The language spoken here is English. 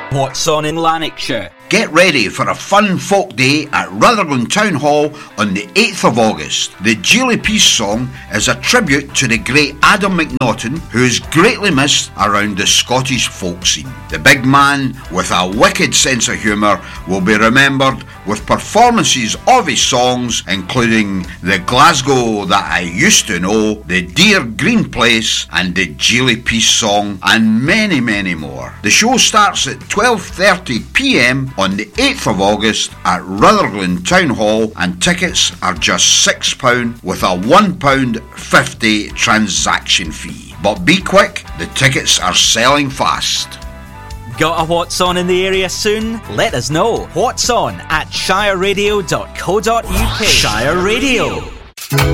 What's on in Lanarkshire? Get ready for a fun folk day at Rutherglen Town Hall on the 8th of August. The Geely Peace Song is a tribute to the great Adam McNaughton, who is greatly missed around the Scottish folk scene. The big man, with a wicked sense of humour, will be remembered with performances of his songs, including The Glasgow That I Used to Know, The Dear Green Place, and the Geely Peace Song, and many, many more. The show starts at 12:30pm on the 8th of August at Rutherglen Town Hall, and tickets are just £6 with a £1.50 transaction fee. But be quick, the tickets are selling fast. Got a What's On in the area soon? Let us know. What's On at shireradio.co.uk. Shire Radio.